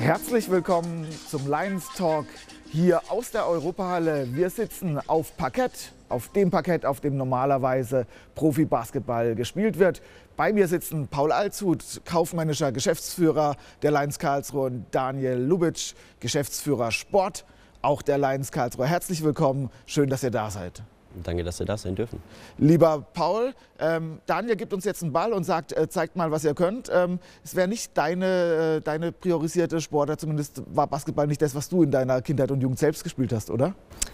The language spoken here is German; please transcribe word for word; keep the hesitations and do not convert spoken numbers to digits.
Herzlich willkommen zum Lions Talk hier aus der Europahalle. Wir sitzen auf Parkett, auf dem Parkett, auf dem normalerweise Profi-Basketball gespielt wird. Bei mir sitzen Paul Altshut, kaufmännischer Geschäftsführer der Lions Karlsruhe, und Daniel Lubitsch, Geschäftsführer Sport, auch der Lions Karlsruhe. Herzlich willkommen, schön, dass ihr da seid. Danke, dass wir da sein dürfen. Lieber Paul, ähm, Daniel gibt uns jetzt einen Ball und sagt, äh, zeigt mal, was ihr könnt. Ähm, es wäre nicht deine, äh, deine priorisierte Sportart, zumindest war Basketball nicht das, was du in deiner Kindheit und Jugend selbst gespielt hast, oder?